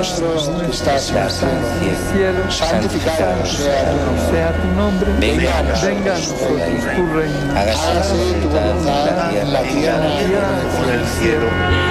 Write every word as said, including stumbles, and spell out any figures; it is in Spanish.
nuestro que estás en el cielo, santificado sea tu nombre, venga a nosotros venga a nosotros tu reino, hágase tu voluntad en la tierra como en el cielo.